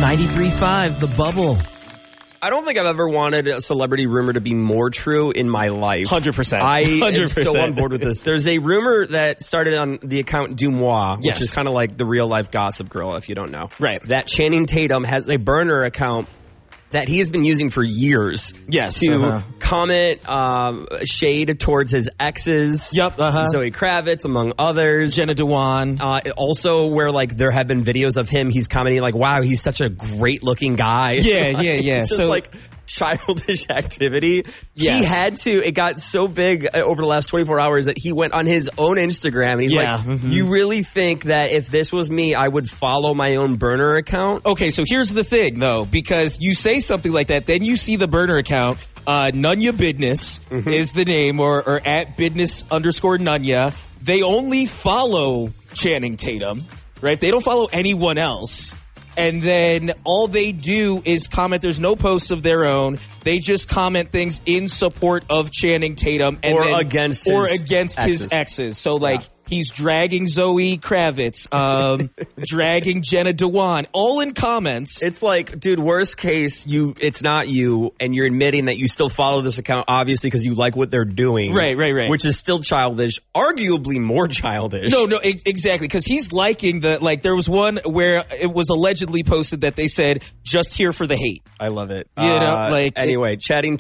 93.5, The Bubble. I don't think I've ever wanted a celebrity rumor to be more true in my life. 100%. I 100%. am so on board with this. There's a rumor that started on the account Dumois, which is kind of like the real life Gossip Girl, if you don't know. Right. That Channing Tatum has a burner account that he has been using for years to comment shade towards his exes. Zoe Kravitz, among others. Jenna Dewan. Also, where like there have been videos of him, he's commenting like, "Wow, he's such a great looking guy." Yeah. Just so like childish activity. He had to. It got so big over the last 24 hours that he went on his own Instagram and he's like, "You really think that if this was me, I would follow my own burner account?" Okay, so here's the thing though, because you say something like that, then you see the burner account. Nunya Bidness is the name, or at Bidness_Nunya. They only follow Channing Tatum, right? They don't follow anyone else. And then all they do is comment. There's no posts of their own. They just comment things in support of Channing Tatum against his exes. So like he's dragging Zoe Kravitz, dragging Jenna Dewan, all in comments. It's like, dude, worst case, it's not you, and you're admitting that you still follow this account, obviously, because you like what they're doing. Right. Which is still childish, arguably more childish. No, exactly, because he's liking there was one where it was allegedly posted that they said, just here for the hate. I love it. Anyway, chatting